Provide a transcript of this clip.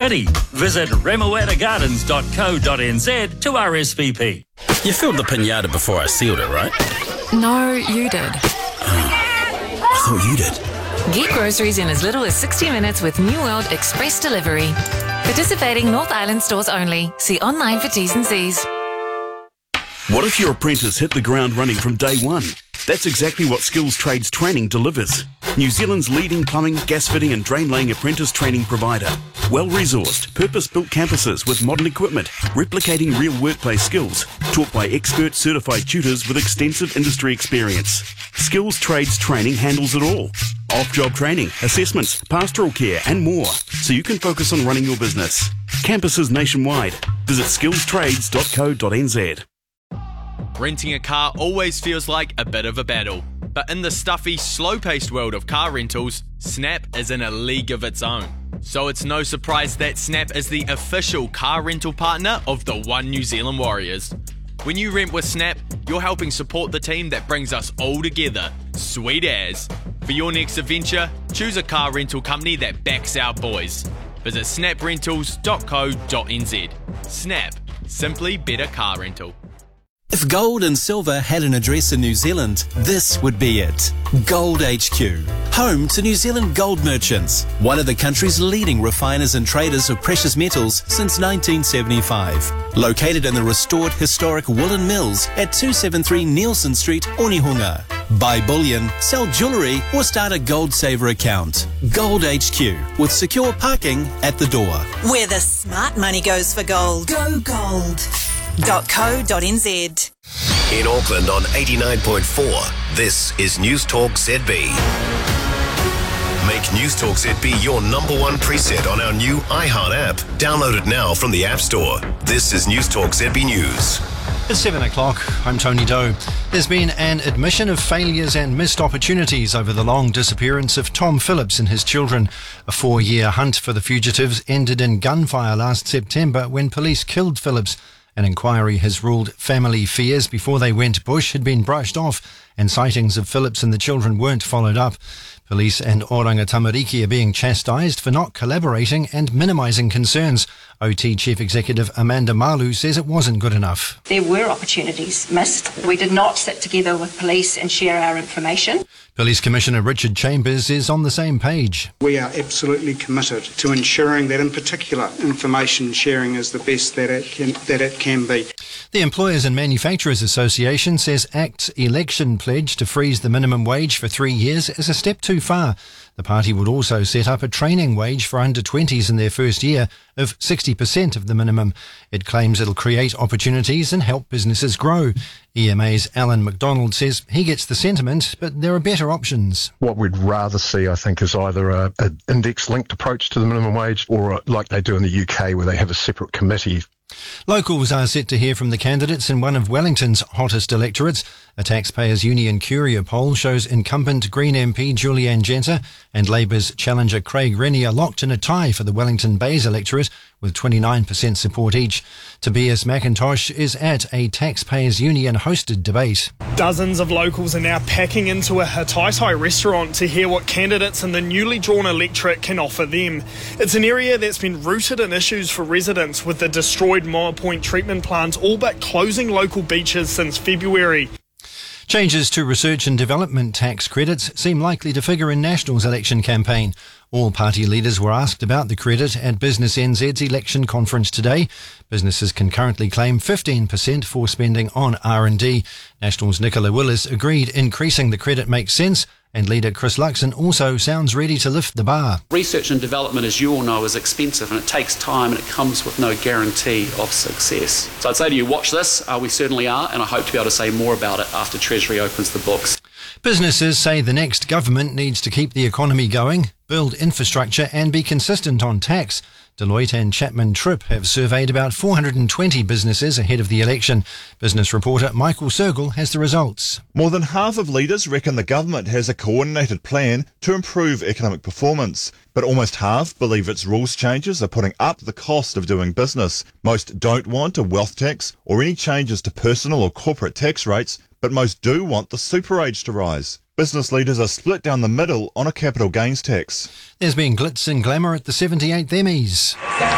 city. Visit remoatagardens.co.nz to RSVP. You filled the pinata before I sealed it, right? No, you did. I thought you did. Get groceries in as little as 60 minutes with New World Express Delivery. Participating North Island stores only. See online for T's and C's. What if your apprentice hit the ground running from day one? That's exactly what Skills Trades Training delivers. New Zealand's leading plumbing, gas fitting and drain laying apprentice training provider. Well-resourced, purpose-built campuses with modern equipment, replicating real workplace skills, taught by expert certified tutors with extensive industry experience. Skills Trades Training handles it all. Off-job training, assessments, pastoral care and more, so you can focus on running your business. Campuses nationwide. Visit skillstrades.co.nz. Renting a car always feels like a bit of a battle, but in the stuffy, slow-paced world of car rentals, Snap is in a league of its own. So it's no surprise that Snap is the official car rental partner of the One New Zealand Warriors. When you rent with Snap, you're helping support the team that brings us all together. Sweet as. For your next adventure, choose a car rental company that backs our boys. Visit snaprentals.co.nz. Snap. Simply better car rental. If gold and silver had an address in New Zealand, this would be it. Gold HQ, home to New Zealand gold merchants, one of the country's leading refiners and traders of precious metals since 1975. Located in the restored historic Woolen Mills at 273 Nielsen Street, Onehunga. Buy bullion, sell jewellery or start a Gold Saver account. Gold HQ, with secure parking at the door. Where the smart money goes for gold. Go gold. .co.nz. In Auckland on 89.4, this is News Talk ZB. Make News Talk ZB your number one preset on our new iHeart app. Download it now from the App Store. This is News Talk ZB News. It's 7 o'clock. I'm Tony Doe. There's been an admission of failures and missed opportunities over the long disappearance of Tom Phillips and his children. A 4-year hunt for the fugitives ended in gunfire last September when police killed Phillips. An inquiry has ruled family fears before they went bush had been brushed off and sightings of Phillips and the children weren't followed up. Police and Oranga Tamariki are being chastised for not collaborating and minimising concerns. OT Chief Executive Amanda Malu says it wasn't good enough. There were opportunities missed. We did not sit together with police and share our information. Police Commissioner Richard Chambers is on the same page. We are absolutely committed to ensuring that, in particular, information sharing is the best that it can be. The Employers and Manufacturers Association says ACT's election pledge to freeze the minimum wage for 3 years is a step too far. The party would also set up a training wage for under-20s in their first year of 60% of the minimum. It claims it'll create opportunities and help businesses grow. EMA's Alan McDonald says he gets the sentiment, but there are better options. What we'd rather see, I think, is either an index-linked approach to the minimum wage or like they do in the UK where they have a separate committee. Locals are set to hear from the candidates in one of Wellington's hottest electorates. A Taxpayers Union Curia poll shows incumbent Green MP Julianne Genter and Labour's challenger Craig Rennie are locked in a tie for the Wellington Bays electorate with 29% support each. Tobias McIntosh is at a Taxpayers Union hosted debate. Dozens of locals are now packing into a Hataitai restaurant to hear what candidates in the newly drawn electorate can offer them. It's an area that's been rooted in issues for residents, with the destroyed Moa Point treatment plant all but closing local beaches since February. Changes to research and development tax credits seem likely to figure in National's election campaign. All party leaders were asked about the credit at Business NZ's election conference today. Businesses can currently claim 15% for spending on R&D. National's Nicola Willis agreed increasing the credit makes sense, and leader Chris Luxon also sounds ready to lift the bar. Research and development, as you all know, is expensive and it takes time and it comes with no guarantee of success. So I'd say to you, watch this. We certainly are, and I hope to be able to say more about it after Treasury opens the books. Businesses say the next government needs to keep the economy going, build infrastructure and be consistent on tax. Deloitte and Chapman Tripp have surveyed about 420 businesses ahead of the election. Business reporter Michael Sergel has the results. More than half of leaders reckon the government has a coordinated plan to improve economic performance, but almost half believe its rules changes are putting up the cost of doing business. Most don't want a wealth tax or any changes to personal or corporate tax rates, but most do want the super age to rise. Business leaders are split down the middle on a capital gains tax. There's been glitz and glamour at the 78th Emmys.